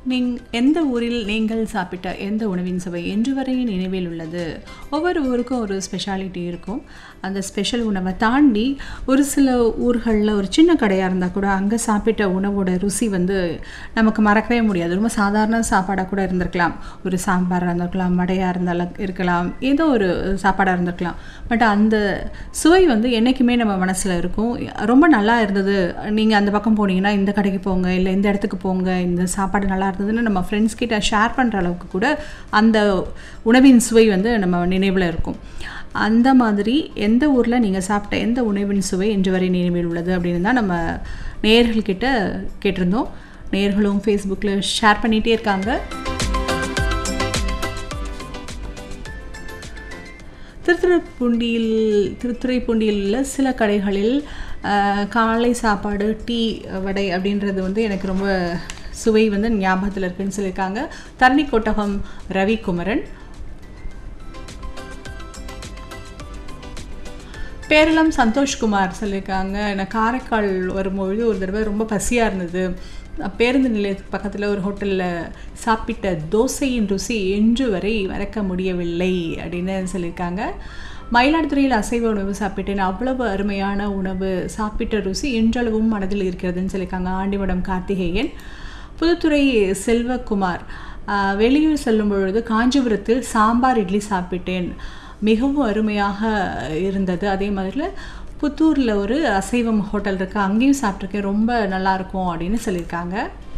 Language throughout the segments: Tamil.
எந்த ஊரில் நீங்கள் சாப்பிட்ட எந்த உணவின் சுவை இன்று வரை நினைவில் உள்ளது? ஒவ்வொரு ஊருக்கும் ஒரு ஸ்பெஷாலிட்டி இருக்கும். அந்த ஸ்பெஷல் உணவை தாண்டி ஒரு சில ஊர்களில் ஒரு சின்ன கடையாக இருந்தால் கூட அங்கே சாப்பிட்ட உணவோட ருசி நமக்கு மறக்கவே முடியாது. ரொம்ப சாதாரண சாப்பாடாக கூட இருந்திருக்கலாம், ஒரு சாம்பாராக இருந்திருக்கலாம், வடையாக இருந்தாலும் இருக்கலாம், ஏதோ ஒரு சாப்பாடாக இருந்திருக்கலாம். பட் அந்த சுவை என்றைக்குமே நம்ம மனசில் இருக்கும். ரொம்ப நல்லா இருந்தது, நீங்கள் அந்த பக்கம் போனீங்கன்னா இந்த கடைக்கு போங்க, இல்லை இந்த இடத்துக்கு போங்க, இந்த சாப்பாடு நல்லா இருந்ததுன்னு நம்ம ஃப்ரெண்ட்ஸ் கிட்ட ஷேர் பண்ணுற அளவுக்கு கூட அந்த உணவின் சுவை நம்ம நினைவில் இருக்கும். அந்த மாதிரி எந்த ஊரில் நீங்கள் சாப்பிட்ட எந்த உணவின் சுவை இன்று வரை நினைவில் உள்ளது அப்படின்னு தான் நம்ம நேயர்கள்கிட்ட கேட்டிருந்தோம். நேயர்களும் ஃபேஸ்புக்கில் ஷேர் பண்ணிகிட்டே இருக்காங்க. திருத்துறைப்பூண்டியில் உள்ள சில கடைகளில் காலை சாப்பாடு, டீ, வடை அப்படின்றது எனக்கு ரொம்ப சுவை ஞாபகத்தில் இருக்குன்னு சொல்லியிருக்காங்க. தரணி கொட்டகம் ரவிக்குமரன். பேரளம் சந்தோஷ்குமார் சொல்லியிருக்காங்க, எனக்கு காரைக்கால் வரும்பொழுது ஒரு தடவை ரொம்ப பசியாக இருந்தது. பேருந்து நிலையத்துக்கு பக்கத்தில் ஒரு ஹோட்டலில் சாப்பிட்ட தோசையின் ருசி இன்று வரை மறக்க முடியவில்லை அப்படின்னு சொல்லியிருக்காங்க. மயிலாடுதுறையில் அசைவ உணவு சாப்பிட்டேன், அவ்வளவு அருமையான உணவு, சாப்பிட்ட ருசி இன்றளவும் மனதில் இருக்கிறதுன்னு சொல்லியிருக்காங்க. ஆண்டிமடம் கார்த்திகேயன். புதுத்துறை செல்வகுமார், வெளியூர் செல்லும் பொழுது காஞ்சிபுரத்தில் சாம்பார் இட்லி சாப்பிட்டேன், மிகவும் அருமையாக இருந்தது. அதே மாதிரி புத்தூரில் ஒரு அசைவம் ஹோட்டல் இருக்குது, அங்கேயும் சாப்பிட்ருக்கேன், ரொம்ப நல்லாயிருக்கும் அப்படின்னு சொல்லியிருக்காங்க.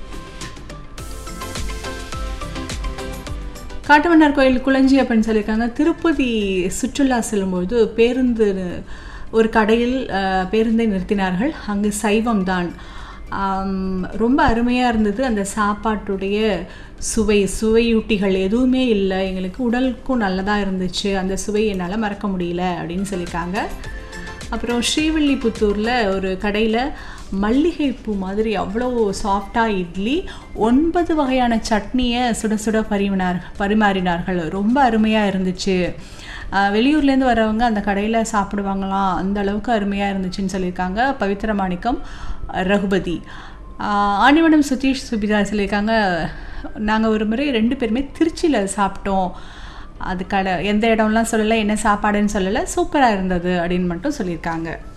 காட்டுமன்னார் கோயில் குளஞ்சி அப்படின்னு சொல்லியிருக்காங்க. திருப்பதி சுற்றுலா செல்லும்பொழுது பேருந்து ஒரு கடையில் பேருந்தை நிறுத்தினார்கள், அங்கு சைவம் தான், ரொம்ப அருமையாக இருந்தது. அந்த சாப்பாட்டுடைய சுவையூட்டிகள் எதுவுமே இல்லை, எங்களுக்கு உடலுக்கும் நல்லதாக இருந்துச்சு, அந்த சுவை என்னால் மறக்க முடியல அப்படின்னு சொல்லியிருக்காங்க. அப்புறம் ஸ்ரீவில்லிபுத்தூரில் ஒரு கடையில் மல்லிகைப்பூ மாதிரி அவ்வளோ சாஃப்டாக இட்லி, 9 வகையான சட்னியை சுட சுட பரிமாறினார்கள், ரொம்ப அருமையாக இருந்துச்சு. வெளியூர்லேருந்து வரவங்க அந்த கடையில் சாப்பிடுவாங்களாம், அந்த அளவுக்கு அருமையாக இருந்துச்சுன்னு சொல்லியிருக்காங்க. பவித்ர மாணிக்கம் ரகுபதி. ஆண்டிமடம் சுதீஷ் சுபிதா சொல்லியிருக்காங்க, நாங்கள் ஒரு முறை 2 பேருமே திருச்சியில் சாப்பிட்டோம், அது கடை எந்த இடம்லாம் சொல்லலை, என்ன சாப்பாடுன்னு சொல்லலை, சூப்பராக இருந்தது அப்படின்னு மட்டும் சொல்லியிருக்காங்க.